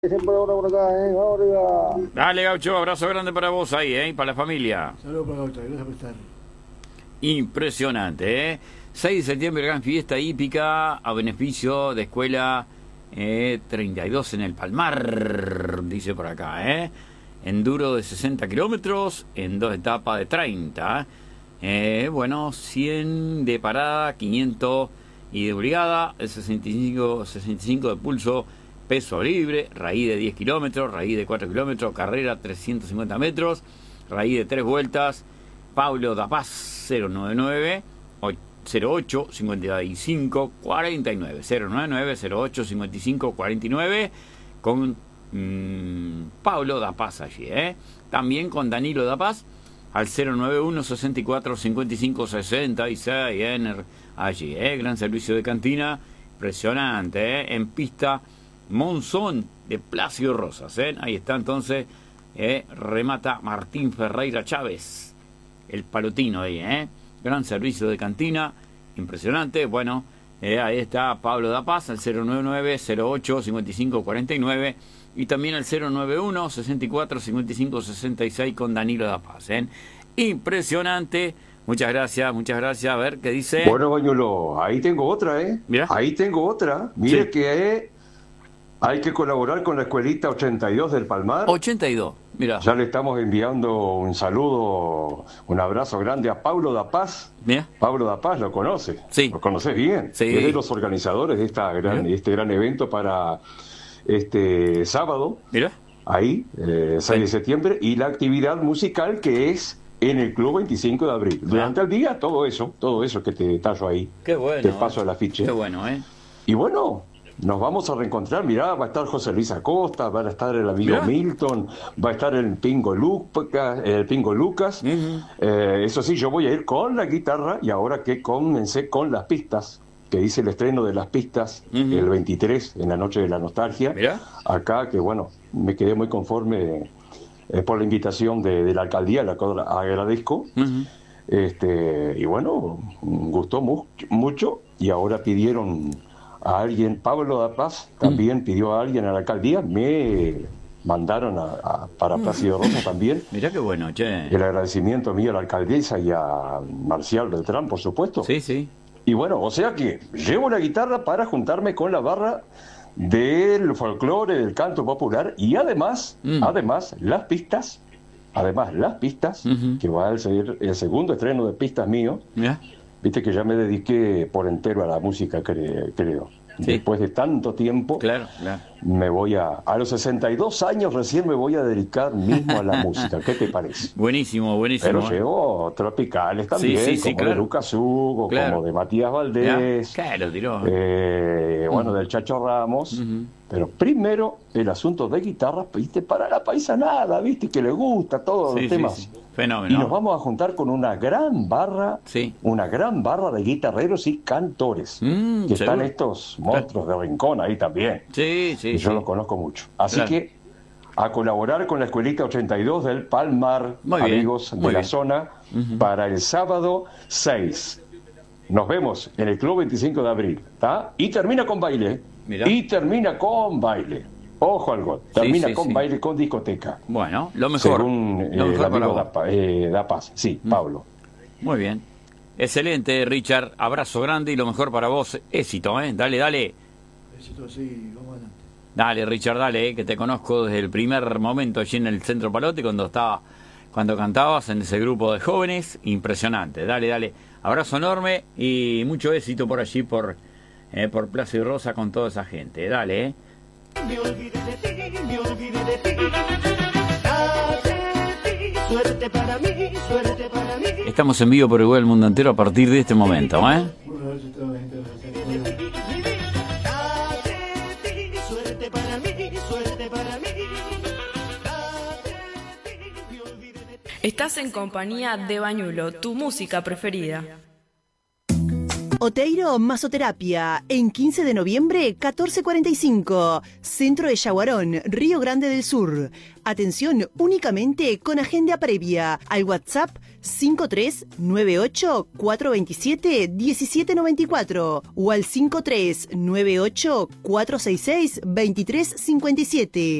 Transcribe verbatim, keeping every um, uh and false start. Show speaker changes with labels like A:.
A: Siempre ahora por acá, ¿eh? Vamos arriba.
B: Dale, Gaucho, abrazo grande para vos ahí, ¿eh? Y para la familia.
C: Saludos para Gaucho, gracias por estar.
B: Impresionante, ¿eh? seis de septiembre, gran fiesta hípica a beneficio de Escuela eh, treinta y dos en el Palmar, dice por acá, ¿eh? Enduro de sesenta kilómetros en dos etapas de treinta. Eh, bueno, cien de parada, quinientos y de brigada, sesenta y cinco, sesenta y cinco de pulso, peso libre, raíz de diez kilómetros, raíz de cuatro kilómetros, carrera trescientos cincuenta metros, raíz de tres vueltas. Pablo da Paz, cero noventa y nueve, cero ocho, cincuenta y cinco, cuarenta y nueve, cero noventa y nueve, cero ocho, cincuenta y cinco, cuarenta y nueve, con mmm, Pablo da Paz allí, ¿eh? También con Danilo da Paz, al cero noventa y uno, sesenta y cuatro, cincuenta y cinco, sesenta y seis, ¿eh? Allí, ¿eh? Gran servicio de cantina, impresionante, ¿eh? En pista Monzón de Plácido Rosas, ¿eh? Ahí está entonces, ¿eh? Remata Martín Ferreira Chávez, el palotino ahí, ¿eh? Gran servicio de cantina, impresionante. Bueno, eh, ahí está Pablo da Paz, al cero noventa y nueve, cero ocho, cincuenta y cinco, cuarenta y nueve, y también al cero noventa y uno, sesenta y cuatro, cincuenta y cinco, sesenta y seis con Danilo da Paz, ¿eh? Impresionante. Muchas gracias, muchas gracias. A ver, ¿qué dice?
D: Bueno, Bañuelo, ahí tengo otra, ¿eh?
B: Mira.
D: Ahí tengo otra. Mire
B: Sí.
D: que eh, hay que colaborar con la escuelita ochenta y dos del Palmar.
B: ochenta y dos, mira.
D: Ya le estamos enviando un saludo, un abrazo grande a Pablo da Paz.
B: Mira.
D: Pablo da Paz, ¿lo conoce?
B: Sí.
D: ¿Lo conoces bien?
B: Sí.
D: Es de los organizadores de esta gran,
B: Mira.
D: este gran evento para este sábado,
B: Mira.
D: ahí, eh, seis de septiembre, y la actividad musical que es en el Club veinticinco de abril. Durante el día, todo eso, todo eso que te tallo ahí.
B: Qué bueno.
D: Te paso el afiche.
B: Qué bueno, ¿eh?
D: Y bueno, nos vamos a reencontrar. Mirá, va a estar José Luis Acosta, va a estar el amigo
B: Mirá.
D: Milton, va a estar el Pingo Lucas, el Pingo Lucas.
B: Uh-huh.
D: Eh, eso sí, yo voy a ir con la guitarra y ahora que comencé con las pistas, que hice el estreno de las pistas
B: Uh-huh.
D: el veintitrés, en la noche de la nostalgia.
B: Mirá.
D: Acá, que bueno, me quedé muy conforme eh, por la invitación de, de la alcaldía, la cual agradezco.
B: Uh-huh.
D: Este, y bueno, gustó mu- mucho y ahora pidieron a alguien, Pablo da Paz también mm. pidió a alguien a la alcaldía, me mandaron a, a, para Plácido Rosa también.
B: Mirá qué bueno, che.
D: El agradecimiento mío a la alcaldesa y a Marcial Beltrán, por supuesto.
B: Sí, sí.
D: Y bueno, o sea que llevo la guitarra para juntarme con la barra del folclore, del canto popular y además,
B: Mm.
D: además, las pistas, además las pistas,
B: Ujú.
D: que va a ser el segundo estreno de pistas mío.
B: Mirá.
D: Viste que ya me dediqué por entero a la música, cre- creo.
B: Sí.
D: Después de tanto tiempo,
B: Claro, claro.
D: me voy a... A los sesenta y dos años recién me voy a dedicar mismo a la música. ¿Qué te parece?
B: Buenísimo, buenísimo.
D: Pero
B: ¿eh?
D: llevo tropicales también,
B: Sí, sí, sí,
D: como
B: claro.
D: de Lucas Hugo,
B: Claro.
D: como de Matías Valdés,
B: Mirá, claro, tiró.
D: eh, bueno,
B: Mm.
D: del Chacho Ramos.
B: Ujú.
D: Pero primero, el asunto de guitarras, viste, para la paisanada, viste, que le gusta todos
B: Sí,
D: los
B: sí,
D: temas.
B: sí.
D: Y
B: Fenómeno.
D: nos vamos a juntar con una gran barra,
B: Sí.
D: una gran barra de guitarreros y cantores,
B: Mm,
D: que están
B: seguro.
D: estos monstruos de Rincón ahí también.
B: Sí, sí,
D: y yo
B: sí.
D: los conozco mucho. Así
B: Claro.
D: que a colaborar con la Escuelita ochenta y dos del Palmar,
B: Muy bien,
D: amigos de
B: muy
D: la
B: bien.
D: zona,
B: Ujú.
D: para el sábado seis. Nos vemos en el Club veinticinco de abril, ¿está? Y termina con baile.
B: Mirá.
D: Y termina con baile. Ojo al gol. Termina
B: sí,
D: con
B: sí.
D: baile, con discoteca.
B: Bueno, lo mejor.
D: Según eh,
B: lo
D: el
B: mejor para
D: amigo
B: vos.
D: da, Pa- eh, da Paz. Sí,
B: Mm.
D: Pablo.
B: Muy bien. Excelente, Richard. Abrazo grande y lo mejor para vos. Éxito, ¿eh? Dale, dale.
C: Éxito, sí, vamos adelante.
B: Dale, Richard, dale, eh, que te conozco desde el primer momento allí en el Centro Palote, cuando estaba, cuando cantabas en ese grupo de jóvenes. Impresionante. Dale, dale. Abrazo enorme y mucho éxito por allí, por, eh, por Plaza y Rosa con toda esa gente. Dale, eh.
E: Me olvidé de ti, me olvidé de ti. Date, suerte para mí, suerte para mí.
B: Estamos en vivo por igual el mundo entero a partir de este momento, ¿eh?
C: Bueno, a ver si toda la gente va a hacer.
E: Date, suerte para mí, suerte para mí. Date, me olvidé de ti.
F: Estás en compañía de Bañulo, tu música preferida. Oteiro Masoterapia, en quince de noviembre, catorce cuarenta y cinco, Centro de Yaguarón, Río Grande del Sur. Atención únicamente con agenda previa al WhatsApp cinco tres nueve ocho cuatro dos siete uno siete nueve cuatro o al cinco tres nueve ocho cuatro seis seis dos tres cinco siete.